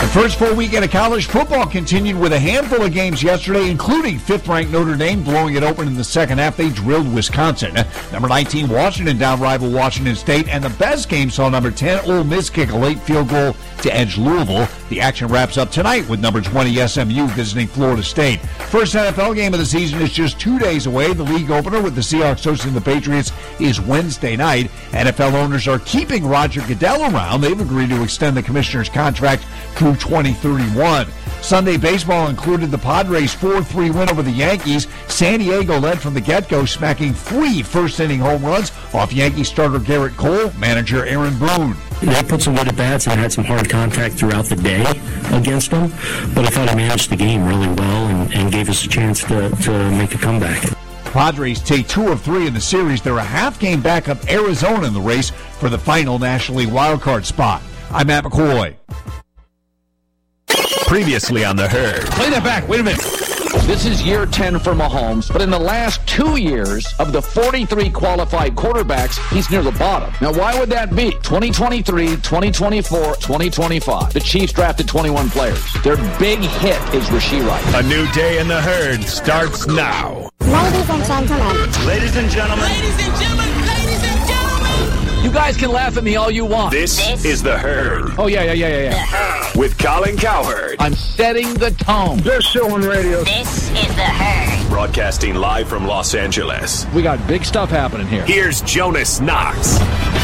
The first full weekend of college football continued with a handful of games yesterday, including 5th-ranked Notre Dame blowing it open in the second half. They drilled Wisconsin. Number 19, Washington down rival Washington State. And the best game saw number 10, Ole Miss kick a late field goal to edge Louisville. The action wraps up tonight with number 20, SMU visiting Florida State. First NFL game of the season is just 2 days away. The league opener with the Seahawks hosting the Patriots is Wednesday night. NFL owners are keeping Roger Goodell around. They've agreed to extend the commissioner's contract through 2031. Sunday baseball included the Padres' 4-3 win over the Yankees. San Diego led from the get-go, smacking 3 first-inning home runs off Yankee starter Garrett Cole, manager Aaron Boone. They put some good at-bats and had some hard contact throughout the day against them, but I thought I managed the game really well and gave us a chance to make a comeback. Padres take 2 of 3 in the series. They're a half-game back of Arizona in the race for the final National League wildcard spot. I'm Matt McCoy. Previously on The Herd. Play that back. Wait a minute. This is year 10 for Mahomes, but in the last 2 years of the 43 qualified quarterbacks, he's near the bottom. Now, why would that be? 2023, 2024, 2025. The Chiefs drafted 21 players. Their big hit is Rashee Rice. A new day in The Herd starts now. Ladies and gentlemen. Ladies and gentlemen. Ladies and gentlemen. Ladies and gentlemen. You guys can laugh at me all you want. This is The Herd. Oh, yeah. With Colin Cowherd. I'm setting the tone. Best show on radio. This is The Herd. Broadcasting live from Los Angeles. We got big stuff happening here. Here's Jonas Knox.